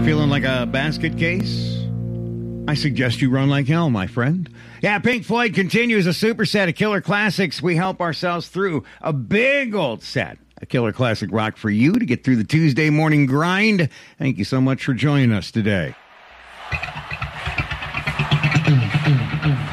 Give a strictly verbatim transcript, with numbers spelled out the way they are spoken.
Feeling like a basket case? I suggest you run like hell, my friend. Yeah, Pink Floyd continues a superset of killer classics. We help ourselves through a big old set of killer classic rock for you to get through the Tuesday morning grind. Thank you so much for joining us today.